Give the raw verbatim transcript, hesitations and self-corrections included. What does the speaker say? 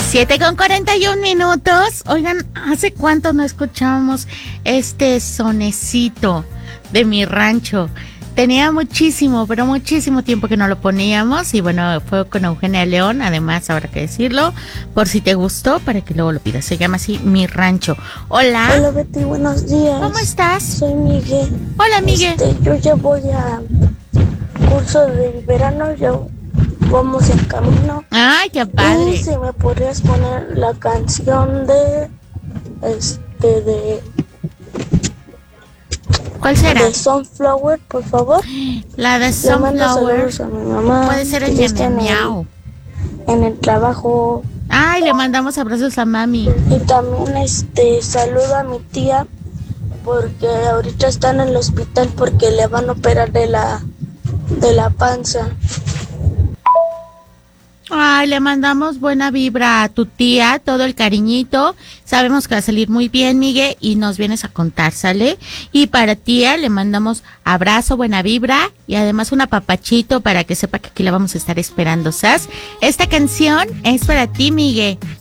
Siete con cuarenta y un minutos. Oigan, ¿hace cuánto no escuchábamos este sonecito de Mi Rancho? Tenía muchísimo, pero muchísimo tiempo que no lo poníamos. Y bueno, fue con Eugenia León, además, habrá que decirlo, por si te gustó, para que luego lo pidas. Se llama así Mi Rancho. Hola. Hola Betty, buenos días. ¿Cómo estás? Soy Miguel. Hola, Miguel. Este, yo ya voy a curso de verano, ya vamos en camino. Ay, qué padre. Y si me podrías poner la canción de, este, de... ¿Cuál será? De Sunflower, por favor. La de Le mando Sunflower. saludos a mi mamá. Puede ser que el ya está en miau. el, en el trabajo. Ay, le mandamos abrazos a mami. Y también este saludo a mi tía porque ahorita está en el hospital porque le van a operar de la de la panza. Ay, le mandamos buena vibra a tu tía, todo el cariñito. Sabemos que va a salir muy bien, Miguel, y nos vienes a contar, ¿sale? Y para tía le mandamos abrazo, buena vibra y además un apapachito para que sepa que aquí la vamos a estar esperando, ¿sabes? Esta canción es para ti, Miguel.